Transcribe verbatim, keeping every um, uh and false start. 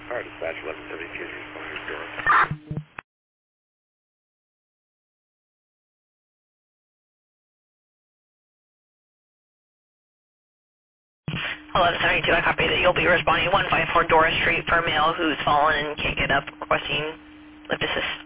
Fire dispatch eleven seventy-two, responding to Doris. eleven seventy-two, I copy that you'll be responding one five four Doris Street for a male who's fallen and can't get up, requesting lift assist.